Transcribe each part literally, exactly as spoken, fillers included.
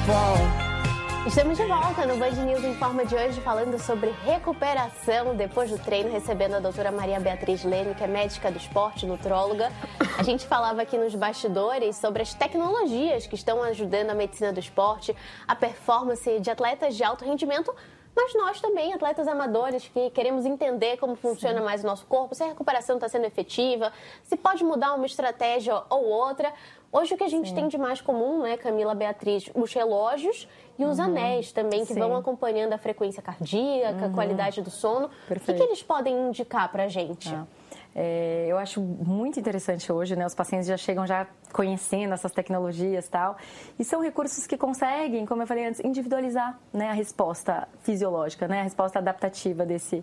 Estamos de volta no Band News Informa de hoje, falando sobre recuperação depois do treino, recebendo a doutora Maria Beatriz Leme, que é médica do esporte, nutróloga. A gente falava aqui nos bastidores sobre as tecnologias que estão ajudando a medicina do esporte, a performance de atletas de alto rendimento, mas nós também, atletas amadores, que queremos entender como funciona Sim. mais o nosso corpo, se a recuperação está sendo efetiva, se pode mudar uma estratégia ou outra. Hoje o que a gente Sim. tem de mais comum, né, Camila, Beatriz, os relógios e os uhum. anéis também, que Sim. vão acompanhando a frequência cardíaca, uhum. a qualidade do sono. Perfeito. O que, que eles podem indicar para a gente? Ah. É, eu acho muito interessante hoje, né? Os pacientes já chegam já conhecendo essas tecnologias e tal. E são recursos que conseguem, como eu falei antes, individualizar, né, a resposta fisiológica, né? A resposta adaptativa desse...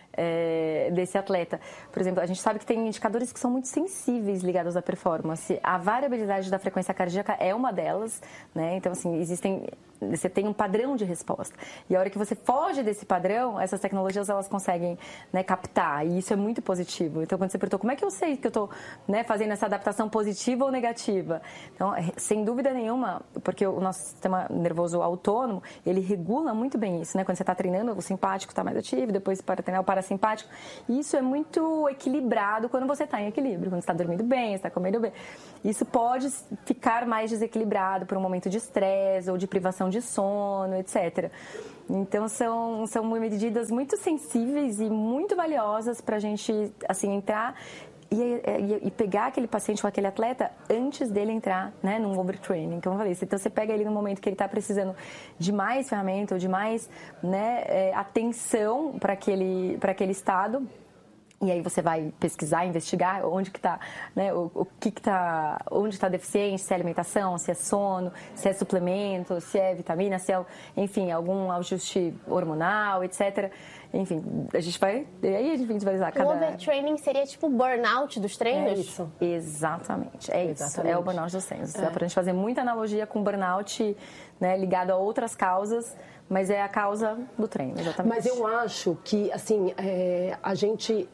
É, desse atleta. Por exemplo, a gente sabe que tem indicadores que são muito sensíveis ligados à performance. A variabilidade da frequência cardíaca é uma delas, né? Então, assim, existem... Você tem um padrão de resposta. E a hora que você foge desse padrão, essas tecnologias, elas conseguem, né, captar. E isso é muito positivo. Então, quando você perguntou, como é que eu sei que eu estou, né, fazendo essa adaptação positiva ou negativa? Então, sem dúvida nenhuma, porque o nosso sistema nervoso autônomo, ele regula muito bem isso, né? Quando você está treinando, o simpático está mais ativo, depois para treinar o parasimpático. E isso é muito equilibrado quando você está em equilíbrio, quando você está dormindo bem, está comendo bem. Isso pode ficar mais desequilibrado por um momento de estresse ou de privação de sono, etcétera. Então, são, são medidas muito sensíveis e muito valiosas para a gente, assim, entrar e, e, e pegar aquele paciente ou aquele atleta antes dele entrar, né, num overtraining. Então, eu falei, então você pega ele no momento que ele está precisando de mais ferramenta ou de mais, né, é, atenção para aquele, para aquele estado. E aí você vai pesquisar, investigar onde que está, né, o, o que que tá, onde está deficiente, se é alimentação, se é sono, se é suplemento, se é vitamina, se é, enfim, algum ajuste hormonal, etcétera. Enfim, a gente vai, e aí a gente vai usar cada... O overtraining seria tipo o burnout dos treinos? É isso. Exatamente, é Exatamente. isso, é o burnout dos treinos. É. Dá pra gente fazer muita analogia com burnout, né, ligado a outras causas, mas é a causa do treino, exatamente. Mas eu acho que, assim, é, a gente...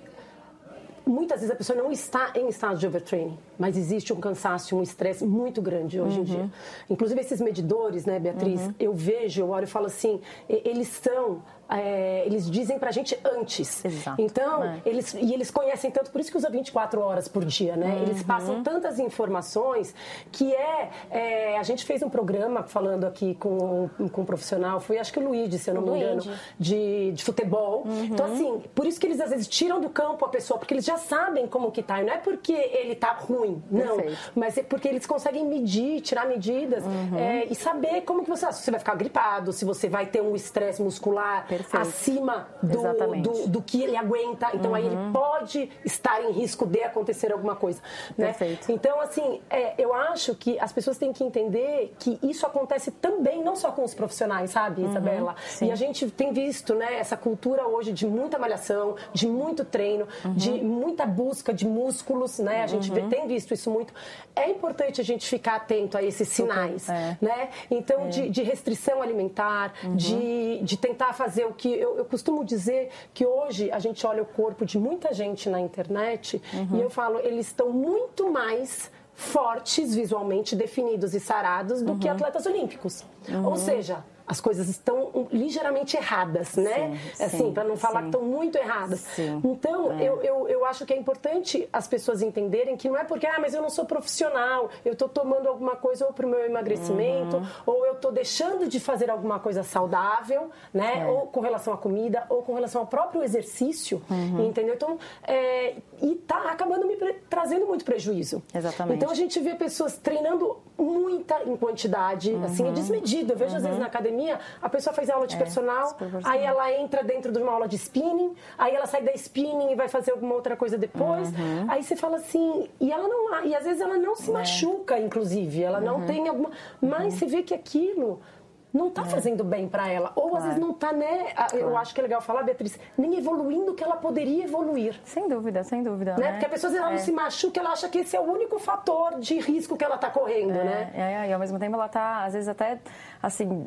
Muitas vezes a pessoa não está em estado de overtraining, mas existe um cansaço, um estresse muito grande hoje uhum. em dia. Inclusive esses medidores, né, Beatriz, uhum. eu vejo, eu olho e falo assim, eles são... É, eles dizem pra gente antes. Exato. Então, é. eles, e eles conhecem tanto, por isso que usa vinte e quatro horas por dia, né? Uhum. Eles passam tantas informações que é, é... A gente fez um programa falando aqui com, com um profissional, foi acho que o Luigi, se eu não me engano, de, de futebol. Uhum. Então, assim, por isso que eles às vezes tiram do campo a pessoa, porque eles já sabem como que tá. E não é porque ele tá ruim, não. Perfeito. Mas é porque eles conseguem medir, tirar medidas uhum. é, e saber como que você... Se você vai ficar gripado, se você vai ter um estresse muscular... Perfeito. Acima do, do, do que ele aguenta. Então, uhum. aí ele pode estar em risco de acontecer alguma coisa. Né? Perfeito. Então, assim, é, eu acho que as pessoas têm que entender que isso acontece também, não só com os profissionais, sabe, uhum. Isabela? Sim. E a gente tem visto, né, essa cultura hoje de muita malhação, de muito treino, uhum. de muita busca de músculos, né? A gente uhum. tem visto isso muito. É importante a gente ficar atento a esses sinais, é. né? Então, é. de, de restrição alimentar, uhum. de, de tentar fazer o que eu, eu costumo dizer que hoje a gente olha o corpo de muita gente na internet uhum. e eu falo, eles estão muito mais fortes, visualmente definidos e sarados do uhum. que atletas olímpicos. Uhum. Ou seja, as coisas estão ligeiramente erradas, né? Sim, assim, para não falar sim. que estão muito erradas. Sim. Então, é. eu, eu, eu acho que é importante as pessoas entenderem que não é porque, ah, mas eu não sou profissional, eu estou tomando alguma coisa ou para o meu emagrecimento, uhum. ou eu estou deixando de fazer alguma coisa saudável, né? É. Ou com relação à comida, ou com relação ao próprio exercício, uhum. entendeu? Então, é, e tá acabando me pre- trazendo muito prejuízo. Exatamente. Então, a gente vê pessoas treinando muita em quantidade, uhum. assim, é desmedido. Eu vejo, uhum. às vezes, na academia, a pessoa faz aula de é, personal, aí ela entra dentro de uma aula de spinning, aí ela sai da spinning e vai fazer alguma outra coisa depois, uhum. aí você fala assim, e ela não, e às vezes ela não se é. machuca, inclusive, ela uhum. não tem alguma, mas uhum. você vê que aquilo não tá é. fazendo bem para ela. Ou, claro. às vezes, não tá, né? Claro. Eu acho que é legal falar, Beatriz, nem evoluindo o que ela poderia evoluir. Sem dúvida, sem dúvida. Né? Né? Porque a pessoa, ela é. não se machuca, ela acha que esse é o único fator de risco que ela tá correndo, é, né? É, e ao mesmo tempo ela tá, às vezes, até, assim,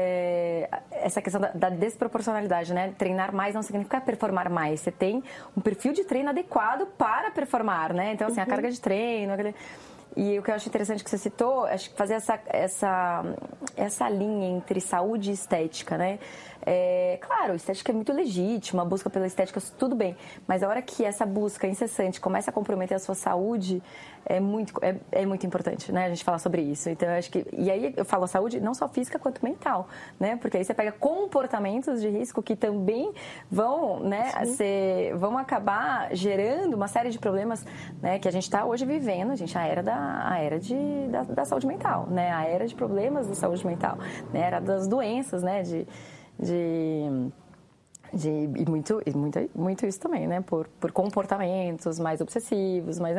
é, essa questão da, da desproporcionalidade, né? Treinar mais não significa performar mais. Você tem um perfil de treino adequado para performar, né? Então, assim, uhum. a carga de treino... Aquele... E o que eu acho interessante que você citou, acho que fazer essa, essa, essa linha entre saúde e estética, né? É, claro, estética é muito legítima, a busca pela estética, tudo bem. Mas a hora que essa busca incessante começa a comprometer a sua saúde, é muito, é, é muito importante, né? A gente falar sobre isso. Então, eu acho que... E aí eu falo saúde não só física quanto mental, né? Porque aí você pega comportamentos de risco que também vão, né, ser, vão acabar gerando uma série de problemas, né, que a gente está hoje vivendo, a gente, a era, da, a era de, da, da saúde mental, né? A era de problemas da saúde mental, né? A era das doenças, né? De... de De, e muito, e muito, muito isso também, né? Por, por comportamentos mais obsessivos, mais...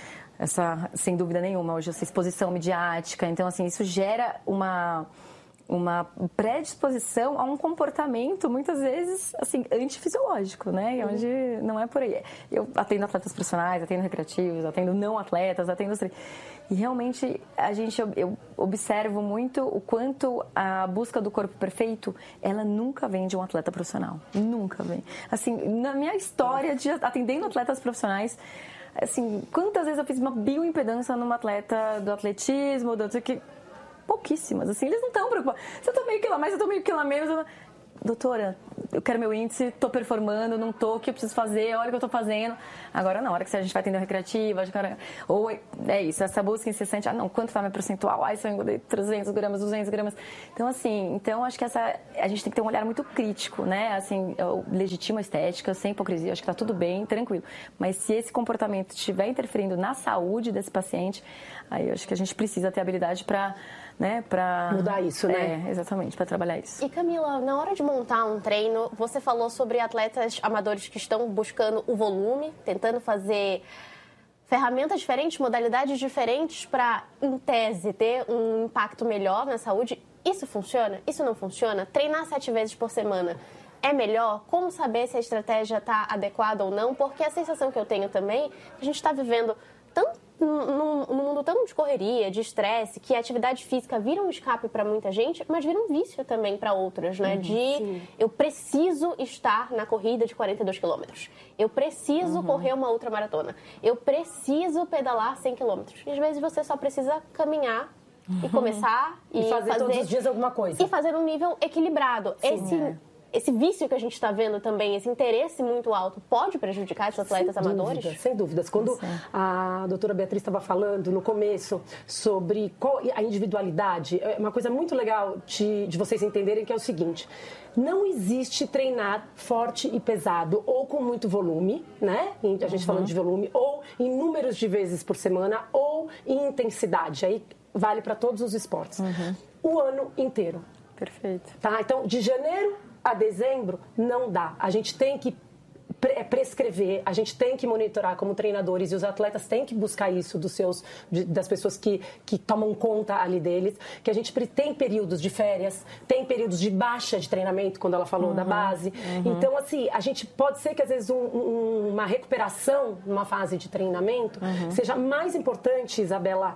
Essa, sem dúvida nenhuma, hoje essa exposição midiática. Então, assim, isso gera uma, uma predisposição a um comportamento, muitas vezes, assim, antifisiológico, né? Uhum. Onde não é por aí. Eu atendo atletas profissionais, atendo recreativos, atendo não atletas, atendo... E realmente a gente, eu observo muito o quanto a busca do corpo perfeito, ela nunca vem de um atleta profissional. Nunca vem. Assim, na minha história de atendendo atletas profissionais, assim, quantas vezes eu fiz uma bioimpedância numa atleta do atletismo, do outro que... Pouquíssimas, assim, eles não estão preocupados. Se eu tô meio quilo a mais, se eu tô meio quilo a menos... Eu... Doutora, eu quero meu índice, tô performando, não tô, o que eu preciso fazer, olha o que eu tô fazendo. Agora não, a hora que a gente vai atender recreativa, ou é isso, essa busca incessante, ah não, quanto tá meu percentual? Ai, se eu engordei trezentos gramas, duzentos gramas. Então, assim, então acho que essa, a gente tem que ter um olhar muito crítico, né? Assim, eu legitimo a estética, sem hipocrisia, acho que tá tudo bem, tranquilo. Mas se esse comportamento estiver interferindo na saúde desse paciente, aí eu acho que a gente precisa ter habilidade para... Né, pra... mudar isso, né? É, exatamente, para trabalhar isso. E Camila, na hora de montar um treino, você falou sobre atletas amadores que estão buscando o volume, tentando fazer ferramentas diferentes, modalidades diferentes para, em tese, ter um impacto melhor na saúde. Isso funciona? Isso não funciona? Treinar sete vezes por semana é melhor? Como saber se a estratégia está adequada ou não? Porque a sensação que eu tenho também é que a gente está vivendo tanto num, num mundo tão de correria, de estresse, que a atividade física vira um escape para muita gente, mas vira um vício também para outras, né? Uhum, de sim. Eu preciso estar na corrida de quarenta e dois quilômetros. Eu preciso uhum. correr uma ultramaratona. Eu preciso pedalar cem quilômetros. E às vezes você só precisa caminhar uhum. e começar e, e fazer, fazer todos os dias alguma coisa. E fazer um nível equilibrado. Sim, Esse... É. Esse vício que a gente está vendo também, esse interesse muito alto, pode prejudicar os atletas sem amadores? Dúvida, sem dúvidas. Quando Sim. a doutora Beatriz estava falando no começo sobre qual a individualidade, é uma coisa muito legal de, de vocês entenderem que é o seguinte: não existe treinar forte e pesado ou com muito volume, né? A gente uhum. falando de volume, ou em números de vezes por semana, ou em intensidade. Aí vale para todos os esportes. Uhum. O ano inteiro. Perfeito. Tá? Então, de janeiro a dezembro, não dá. A gente tem que prescrever, a gente tem que monitorar como treinadores, e os atletas têm que buscar isso dos seus, de, das pessoas que, que tomam conta ali deles, que a gente tem períodos de férias, tem períodos de baixa de treinamento, quando ela falou uhum, da base. Uhum. Então, assim, a gente pode ser que às vezes um, um, uma recuperação numa fase de treinamento uhum. seja mais importante, Isabela,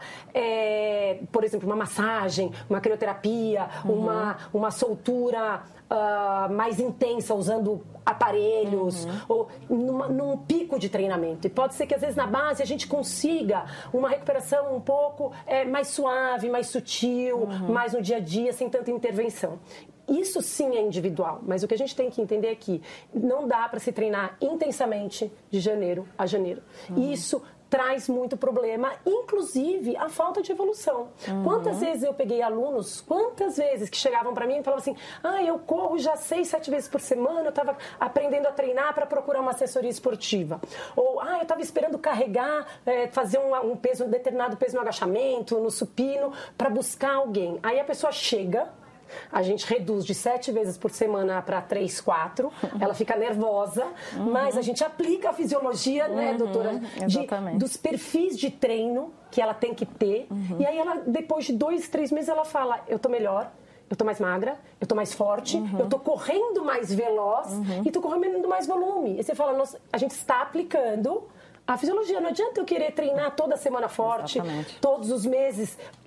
é, por exemplo, uma massagem, uma crioterapia, uhum. uma, uma soltura uh, mais intensa, usando aparelhos, uhum. ou numa, num pico de treinamento. E pode ser que às vezes na base a gente consiga uma recuperação um pouco é, mais suave, mais sutil, uhum. mais no dia a dia, sem tanta intervenção. Isso sim é individual, mas o que a gente tem que entender é que não dá para se treinar intensamente de janeiro a janeiro. Uhum. Isso traz muito problema, inclusive a falta de evolução. Uhum. Quantas vezes eu peguei alunos, quantas vezes que chegavam para mim e falavam assim: ah, eu corro já seis, sete vezes por semana, eu estava aprendendo a treinar para procurar uma assessoria esportiva. Ou, ah, eu estava esperando carregar, é, fazer um, um peso, um determinado peso no agachamento, no supino, para buscar alguém. Aí a pessoa chega, a gente reduz de sete vezes por semana para três, quatro. Ela fica nervosa, uhum. mas a gente aplica a fisiologia, uhum, né, doutora? De, dos perfis de treino que ela tem que ter. Uhum. E aí, ela, depois de dois, três meses, ela fala: eu tô melhor, eu tô mais magra, eu tô mais forte, uhum. eu tô correndo mais veloz uhum. e tô correndo mais volume. E você fala: nossa, a gente está aplicando a fisiologia. Não adianta eu querer treinar toda semana forte, Exatamente. todos os meses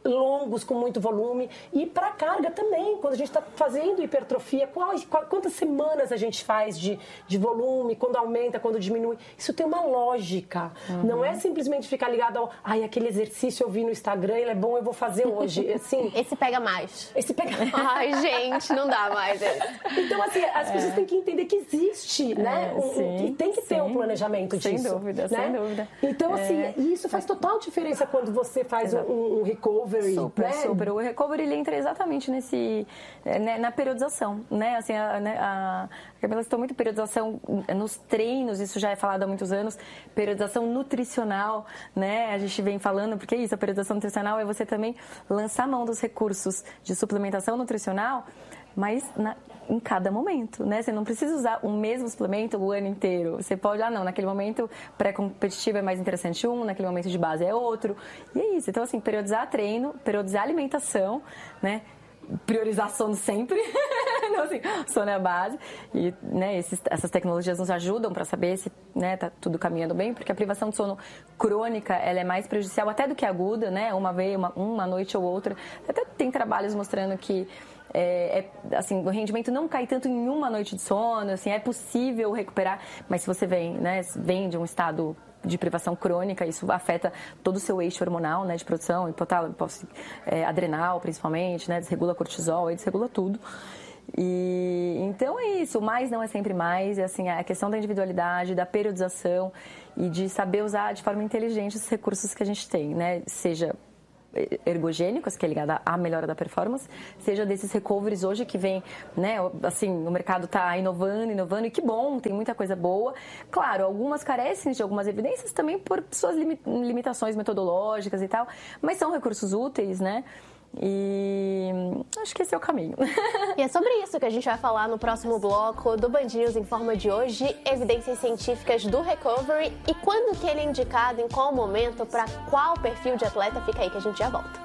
longos com muito volume. E para carga também, quando a gente está fazendo hipertrofia, quais, quantas semanas a gente faz de, de volume, quando aumenta, quando diminui. Isso tem uma lógica. Uhum. Não é simplesmente ficar ligado ao, ai, aquele exercício eu vi no Instagram, ele é bom, eu vou fazer hoje. Assim, esse pega mais. Esse pega mais. Ai, gente, não dá mais. Então, assim, as pessoas é. têm que entender que existe, né? É, sim, e tem que ter sim. um planejamento sem disso. Dúvida, né? Sem dúvida. Então, assim, é. isso faz total diferença quando você faz um, um recovery. Super, né? super. O recovery, ele entra exatamente nesse, né, na periodização, né? Assim, a, a, a Camila citou muito periodização nos treinos, isso já é falado há muitos anos, periodização nutricional, né? A gente vem falando, porque é isso, a periodização nutricional é você também lançar mão dos recursos de suplementação nutricional, mas na, em cada momento, né? Você não precisa usar o mesmo suplemento o ano inteiro. Você pode, ah, não, naquele momento pré-competitivo é mais interessante um, naquele momento de base é outro. E é isso. Então, assim, periodizar treino, periodizar alimentação, né? Priorizar sono sempre. Então, assim, sono é a base. E, né, esses, essas tecnologias nos ajudam para saber se, né, tá tudo caminhando bem, porque a privação de sono crônica, ela é mais prejudicial até do que aguda, né? Uma vez, uma, uma noite ou outra. Até tem trabalhos mostrando que É, é, assim, o rendimento não cai tanto em uma noite de sono, assim, é possível recuperar, mas se você vem, né, vem de um estado de privação crônica, isso afeta todo o seu eixo hormonal, né, de produção, hipotálamo, é, adrenal principalmente, né, desregula cortisol, aí desregula tudo. E então é isso, o mais não é sempre mais, é assim, a questão da individualidade, da periodização e de saber usar de forma inteligente os recursos que a gente tem, né, seja ergogênicos, que é ligada à melhora da performance, seja desses recoveries hoje que vem, né, assim, o mercado está inovando, inovando, e que bom, tem muita coisa boa. Claro, algumas carecem de algumas evidências também por suas limitações metodológicas e tal, mas são recursos úteis, né? E acho que esse é o caminho. E é sobre isso que a gente vai falar no próximo bloco do Band News Informa de hoje, evidências científicas do recovery e quando que ele é indicado, em qual momento, para qual perfil de atleta. Fica aí que a gente já volta.